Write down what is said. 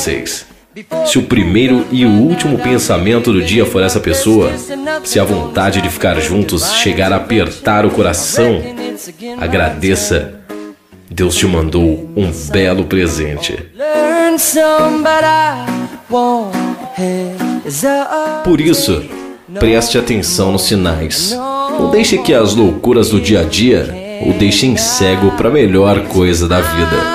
vocês. Se o primeiro e o último pensamento do dia for essa pessoa, se a vontade de ficar juntos chegar a apertar o coração, agradeça. Deus te mandou um belo presente. Por isso, preste atenção nos sinais. Não deixe que as loucuras do dia a dia o deixem cego para a melhor coisa da vida.